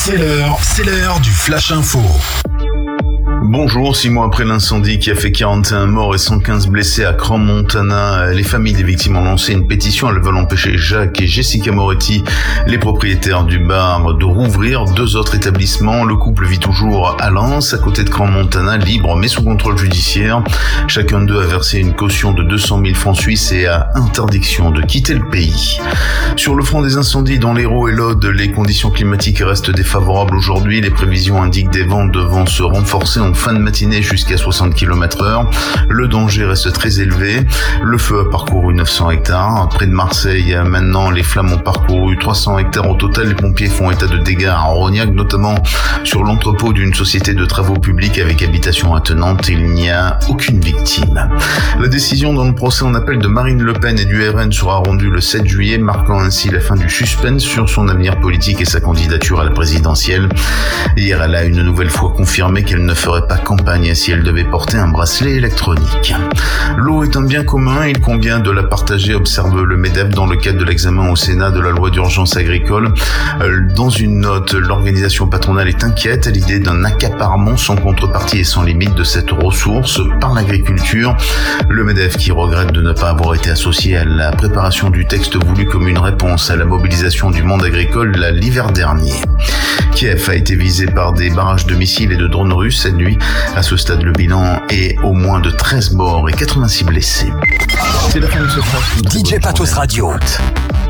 C'est l'heure du Flash Info. Bonjour, 6 mois après l'incendie qui a fait 41 morts et 115 blessés à Crans-Montana, les familles des victimes ont lancé une pétition. Elles veulent empêcher Jacques et Jessica Moretti, les propriétaires du bar, de rouvrir 2 autres établissements. Le couple vit toujours à Lens, à côté de Crans-Montana, libre mais sous contrôle judiciaire. Chacun d'eux a versé une caution de 200 000 francs suisses et a interdiction de quitter le pays. Sur le front des incendies dans l'Hérault et l'Aude, les conditions climatiques restent défavorables aujourd'hui. Les prévisions indiquent des vents devant se renforcer en fin de matinée jusqu'à 60 km/h. Le danger reste très élevé. Le feu a parcouru 900 hectares. Près de Marseille, maintenant, les flammes ont parcouru 300 hectares au total. Les pompiers font état de dégâts à Rognac, notamment sur l'entrepôt d'une société de travaux publics avec habitation attenante. Il n'y a aucune victime. La décision dans le procès en appel de Marine Le Pen et du RN sera rendue le 7 juillet, marquant ainsi la fin du suspense sur son avenir politique et sa candidature à la présidentielle. Hier, elle a une nouvelle fois confirmé qu'elle ne ferait pas campagne si elle devait porter un bracelet électronique. L'eau est un bien commun, il convient de la partager, observe le MEDEF dans le cadre de l'examen au Sénat de la loi d'urgence agricole. Dans une note, l'organisation patronale est inquiète à l'idée d'un accaparement sans contrepartie et sans limite de cette ressource par l'agriculture. Le MEDEF qui regrette de ne pas avoir été associé à la préparation du texte voulu comme une réponse à la mobilisation du monde agricole l'hiver dernier. Kiev a été visé par des barrages de missiles et de drones russes cette nuit. À ce stade, le bilan est au moins de 13 morts et 86 blessés. C'est la fin de ce flash. DJ Patos Radio.